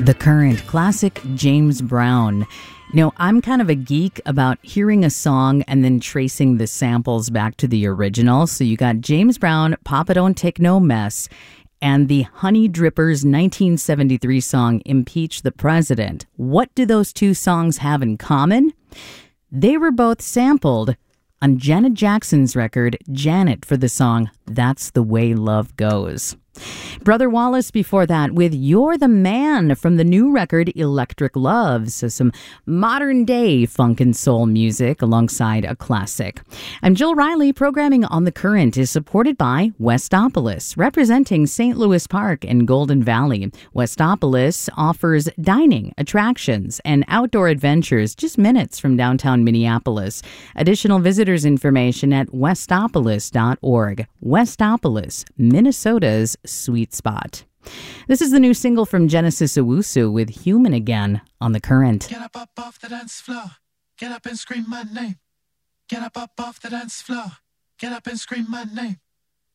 The Current classic James Brown. I'm kind of a geek about hearing a song and then tracing the samples back to the original. So you got James Brown, Papa Don't Take No Mess, and the Honey Drippers 1973 song Impeach the President. What do those two songs have in common? They were both sampled on Janet Jackson's record, Janet, for the song That's the Way Love Goes. Brother Wallace before that with You're the Man from the new record Electric Love. So some modern day funk and soul music alongside a classic. I'm Jill Riley. Programming on The Current is supported by Westopolis, representing St. Louis Park and Golden Valley. Westopolis offers dining, attractions, and outdoor adventures just minutes from downtown Minneapolis. Additional visitors information at westopolis.org. Westopolis, Minnesota's sweet spot. This is the new single from Genesis Owusu with Human Again on The Current. Get up off the dance floor. Get up and scream my name. Get up off the dance floor. Get up and scream my name.